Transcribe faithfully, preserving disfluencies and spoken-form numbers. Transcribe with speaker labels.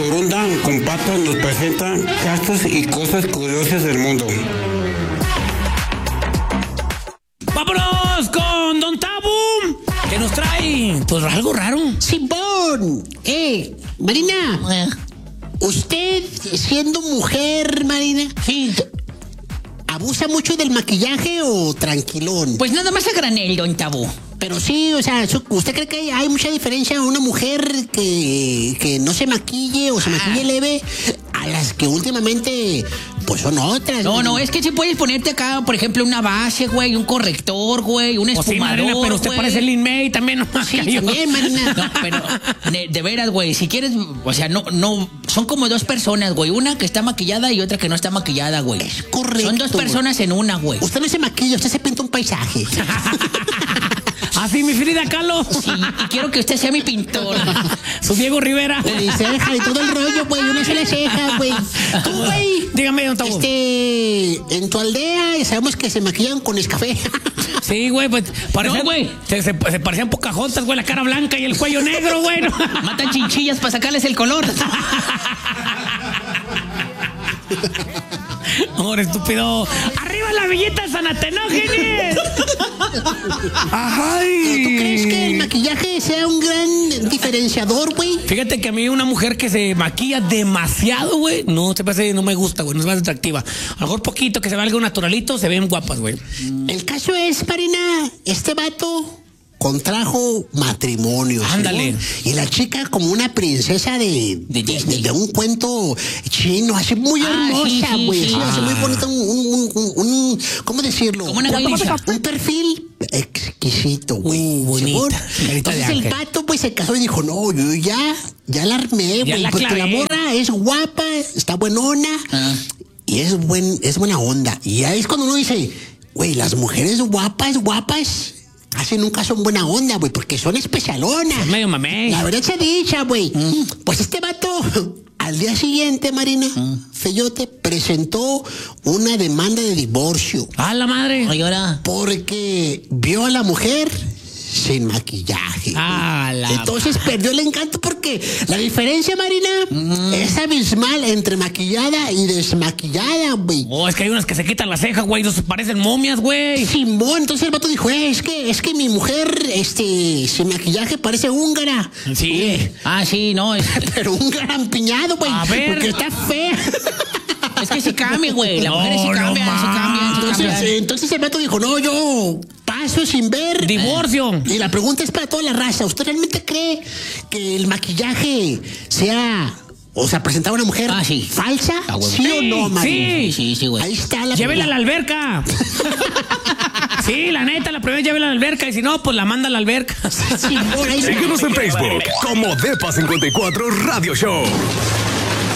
Speaker 1: Torunda con Patas nos presenta casos y cosas curiosas del mundo.
Speaker 2: ¡Vámonos con Don Tabu! Que nos trae, pues, algo raro.
Speaker 3: Simón, eh, Marina,
Speaker 2: Eh.
Speaker 3: usted siendo mujer, Marina,
Speaker 2: Sí.
Speaker 3: ¿abusa mucho del maquillaje o tranquilón?
Speaker 2: Pues nada más a granel, Don Tabu.
Speaker 3: Pero sí, o sea, ¿usted cree que hay, hay mucha diferencia a una mujer que, que no se maquille o se maquille leve a las que últimamente, pues son otras?
Speaker 4: No, no, es que si puedes ponerte acá, por ejemplo, una base, güey, un corrector, güey, un
Speaker 2: Pues sí,
Speaker 4: esfumador,
Speaker 2: Marina, pero usted
Speaker 4: güey.
Speaker 2: parece Lin May también. No,
Speaker 3: Sí, también, Marina.
Speaker 4: No, pero de, de veras, güey, si quieres, o sea, no, no, son como dos personas, güey, una que está maquillada y otra que no está maquillada, güey.
Speaker 3: Es correcto.
Speaker 4: Son dos personas en una, güey.
Speaker 3: Usted no se maquilla, usted se pinta un paisaje.
Speaker 2: Así, mi Frida Kahlo.
Speaker 4: Sí, y quiero que usted sea mi pintor.
Speaker 2: Su Diego Rivera.
Speaker 3: Y ceja y todo el rollo, güey, una sola ceja, güey. Tú, güey.
Speaker 2: Dígame, Don Tabu.
Speaker 3: Este, en tu aldea sabemos que se maquillan con Nescafé.
Speaker 2: Sí, güey, pues parecían,
Speaker 4: No, güey.
Speaker 2: Se, se, se parecían Pocahontas, güey, la cara blanca y el cuello negro, güey. ¿no?
Speaker 4: Matan chinchillas para sacarles el color.
Speaker 2: Amor, estúpido. ¡Arriba la villita Sanatenógenes! ¡Ay!
Speaker 3: ¿Tú crees que el maquillaje sea un gran diferenciador, güey?
Speaker 2: Fíjate que a mí una mujer que se maquilla demasiado, güey, no se parece, no me gusta, güey, no es más atractiva. A lo mejor poquito, que se vea algo naturalito, se ven guapas, güey.
Speaker 3: El caso es, Marina, este vato contrajo matrimonio.
Speaker 2: Ándale.
Speaker 3: ¿sí? Y la chica como una princesa de,
Speaker 4: De Disney.
Speaker 3: de, de un cuento chino, así muy
Speaker 4: Ah, sí,
Speaker 3: hermosa,
Speaker 4: sí,
Speaker 3: güey.
Speaker 4: sí.
Speaker 3: Sí, así
Speaker 2: Ah.
Speaker 3: muy bonita, un, un, un, un- ¿cómo decirlo?
Speaker 4: Como una geisha.
Speaker 3: Un perfil exquisito, güey.
Speaker 2: Uh, bonita.
Speaker 3: ¿Seguro?
Speaker 2: Carita de
Speaker 3: Entonces el
Speaker 2: ángel.
Speaker 3: vato, pues, se casó y dijo, no, yo ya, ya la armé,
Speaker 2: Ya
Speaker 3: güey,
Speaker 2: la
Speaker 3: porque
Speaker 2: clavé.
Speaker 3: la morra es guapa, está buenona,
Speaker 4: Ah.
Speaker 3: y es buen, es buena onda. Y ahí es cuando uno dice, güey, las mujeres guapas, guapas, casi nunca son buena onda, güey, porque son especialonas.
Speaker 2: Es medio mamey.
Speaker 3: La verdad se dicha, güey. Pues este vato, al día siguiente, Marina, Feyote presentó una demanda de divorcio
Speaker 2: ¡Ah, la madre!
Speaker 4: Oye, ahora.
Speaker 3: porque vio a la mujer sin maquillaje.
Speaker 2: ¡Ah, la
Speaker 3: Entonces perdió el encanto porque la diferencia, Marina, es abismal entre maquillada y desmaquillada, güey.
Speaker 2: Oh, es que hay unas que se quitan las cejas, güey, nos parecen momias, güey.
Speaker 3: Simón, entonces el vato dijo, eh, es que, es que mi mujer, este, sin maquillaje parece húngara.
Speaker 2: Sí.
Speaker 3: Oye,
Speaker 4: Ah, sí, no, es,
Speaker 3: pero húngara empiñado, güey.
Speaker 2: A ver.
Speaker 3: Porque está fea.
Speaker 4: es que sí cambia, güey. Las
Speaker 2: No,
Speaker 4: mujeres sí
Speaker 2: no
Speaker 4: cambian, sí
Speaker 2: más.
Speaker 4: cambian, sí
Speaker 3: Entonces,
Speaker 4: cambian.
Speaker 3: eh, entonces el vato dijo, no, yo paso sin ver.
Speaker 2: Divorcio.
Speaker 3: Y la pregunta es para toda la raza. ¿Usted realmente cree que el maquillaje sea, o sea, presentar a una mujer
Speaker 4: Ah, sí.
Speaker 3: falsa?
Speaker 4: Ah, güey.
Speaker 3: ¿Sí, o no, Marina?
Speaker 2: Sí.
Speaker 4: Sí, sí, güey.
Speaker 3: Ahí está la
Speaker 2: Llévela a la
Speaker 3: la-
Speaker 2: alberca. Sí, la neta, la primera llévela a la alberca y si no, pues la manda a la alberca.
Speaker 3: Simón, ahí está.
Speaker 5: Síguenos en Facebook como Depa cincuenta y cuatro Radio Show.